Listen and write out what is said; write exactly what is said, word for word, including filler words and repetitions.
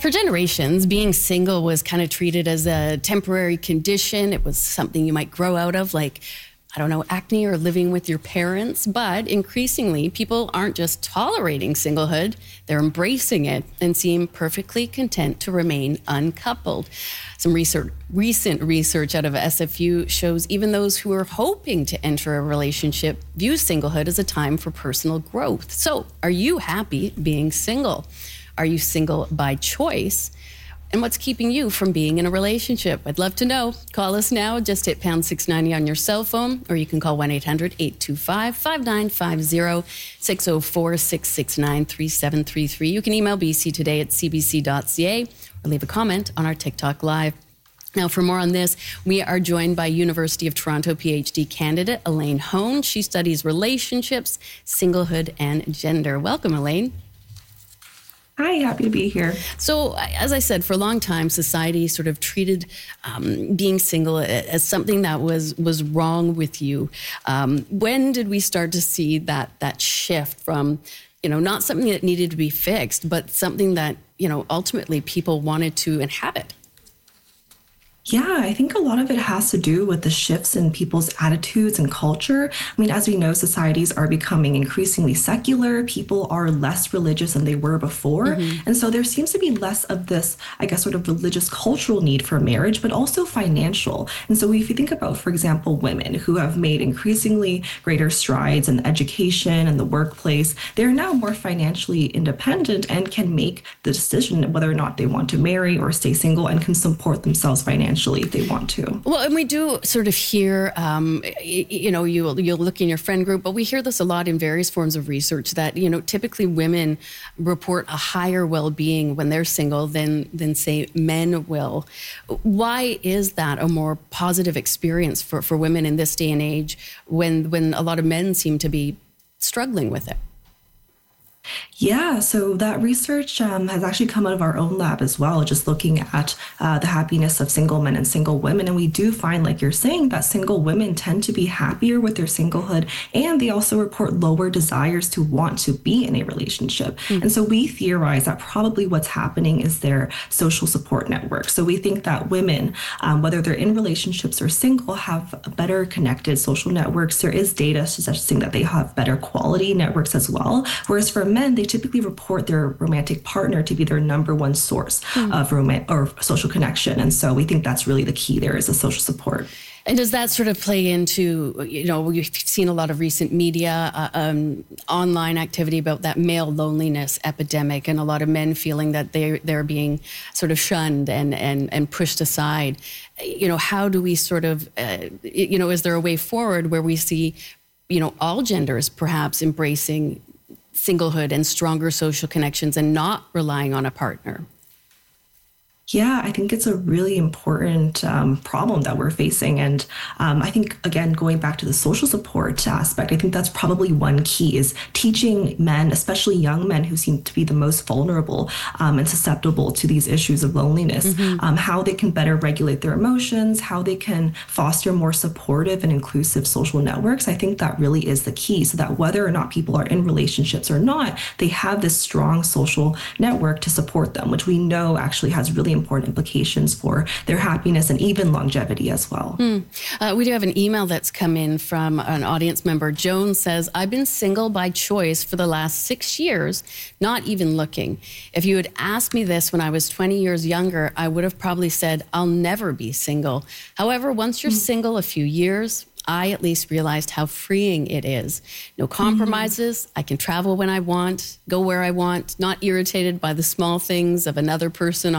For generations, being single was kind of treated as a temporary condition. It was something you might grow out of, like, I don't know, acne or living with your parents. But increasingly, people aren't just tolerating singlehood, they're embracing it and seem perfectly content to remain uncoupled. Some research, recent research out of S F U shows even those who are hoping to enter a relationship view singlehood as a time for personal growth. So, are you happy being single? Are you single by choice? And what's keeping you from being in a relationship? I'd love to know. Call us now. Just hit pound six ninety on your cell phone, or you can call one eight hundred, eight two five, five nine five zero, six oh four, six six nine, three seven three three. You can email b c today at c b c dot c a or leave a comment on our TikTok Live. Now, for more on this, we are joined by University of Toronto PhD candidate Elaine Hone. She studies relationships, singlehood, and gender. Welcome, Elaine. Hi, happy to be here. So, as I said, for a long time, society sort of treated um, being single as something that was was wrong with you. Um, when did we start to see that that shift from, you know, not something that needed to be fixed, but something that, you know, ultimately people wanted to inhabit? Yeah, I think a lot of it has to do with the shifts in people's attitudes and culture. I mean, as we know, societies are becoming increasingly secular. People are less religious than they were before. Mm-hmm. And so there seems to be less of this, I guess, sort of religious cultural need for marriage, but also financial. And so if you think about, for example, women who have made increasingly greater strides in education and the workplace, they're now more financially independent and can make the decision whether or not they want to marry or stay single and can support themselves financially if they want to. Well, and we do sort of hear, um, you, you know, you'll, you'll look in your friend group, but we hear this a lot in various forms of research that, you know, typically women report a higher well-being when they're single than, than say, men will. Why is that a more positive experience for, for women in this day and age when, when a lot of men seem to be struggling with it? Yeah, so that research um, has actually come out of our own lab as well, just looking at uh, the happiness of single men and single women. And we do find, like you're saying, that single women tend to be happier with their singlehood, and they also report lower desires to want to be in a relationship. Mm-hmm. And so we theorize that probably what's happening is their social support network. So we think that women, um, whether they're in relationships or single, have better connected social networks. There is data suggesting that they have better quality networks as well, whereas for men, they typically report their romantic partner to be their number one source mm. of romantic or social connection. And so we think that's really the key there is the social support. And does that sort of play into, you know, we've seen a lot of recent media, uh, um, online activity about that male loneliness epidemic and a lot of men feeling that they, they're being sort of shunned and, and, and pushed aside. You know, how do we sort of, uh, you know, is there a way forward where we see, you know, all genders perhaps embracing singlehood and stronger social connections and not relying on a partner? Yeah, I think it's a really important um, problem that we're facing. And um, I think, again, going back to the social support aspect, I think that's probably one key is teaching men, especially young men who seem to be the most vulnerable um, and susceptible to these issues of loneliness, mm-hmm. um, how they can better regulate their emotions, how they can foster more supportive and inclusive social networks. I think that really is the key, so that whether or not people are in relationships or not, they have this strong social network to support them, which we know actually has really important implications for their happiness and even longevity as well. Mm. Uh, we do have an email that's come in from an audience member. Joan says, I've been single by choice for the last six years, not even looking. If you had asked me this when I was twenty years younger, I would have probably said, I'll never be single. However, once you're mm. single a few years, I at least realized how freeing it is. No compromises. Mm-hmm. I can travel when I want, go where I want, not irritated by the small things of another person